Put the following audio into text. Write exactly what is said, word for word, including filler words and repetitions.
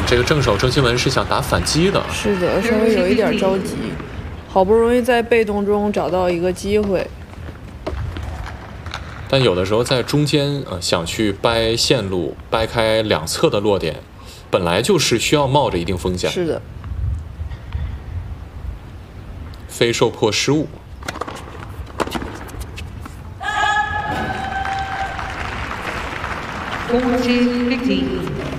这个正手郑钦文是想打反击的。 是的，稍微有一点着急，好不容易在被动中找到一个机会。 但有的时候在中间，呃，想去掰线路，掰开两侧的落点，本来就是需要冒着一定风险。 是的。 非受迫失误。 fourteen fifteen